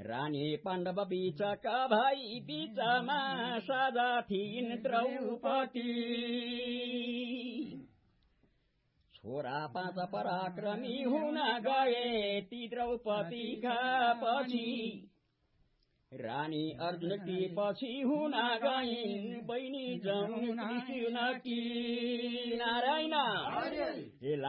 रानी पाण्डव बीचका भाइ बीचमा साझा थिइन् द्रौपदी छोरा 5 पराक्रमी हुन गए ती द्रौपदीका पछि रानी अर्जुनकी पछि हुन गइन् बहिनी जमुना कृष्णकी नारायण